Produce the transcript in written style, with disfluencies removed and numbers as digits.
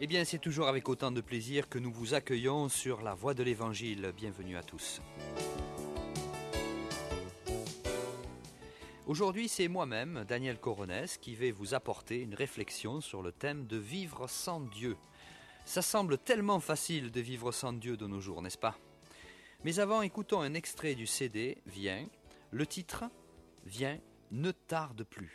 Eh bien, c'est toujours avec autant de plaisir que nous vous accueillons sur la Voie de l'Évangile. Bienvenue à tous. Aujourd'hui, c'est moi-même, Daniel Coronès, qui vais vous apporter une réflexion sur le thème de vivre sans Dieu. Ça semble tellement facile de vivre sans Dieu de nos jours, n'est-ce pas? Mais avant, écoutons un extrait du CD « Viens ». Le titre « Viens, ne tarde plus ».